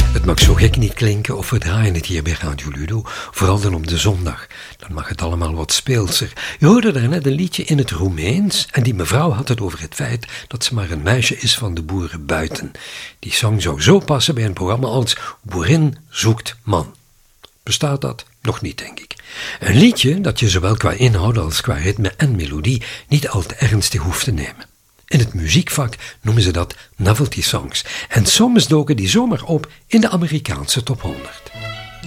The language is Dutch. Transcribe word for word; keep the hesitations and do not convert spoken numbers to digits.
Het mag zo gek niet klinken of we draaien het hier bij Radio Ludo, vooral dan op de zondag. Dan mag het allemaal wat speelser. Je hoorde daarnet een liedje in het Roemeens en die mevrouw had het over het feit dat ze maar een meisje is van de boeren buiten. Die song zou zo passen bij een programma als Boerin zoekt man. Bestaat dat? Nog niet, denk ik. Een liedje dat je zowel qua inhoud als qua ritme en melodie niet al te ernstig hoeft te nemen. In het muziekvak noemen ze dat novelty songs. En soms doken die zomaar op in de Amerikaanse top honderd.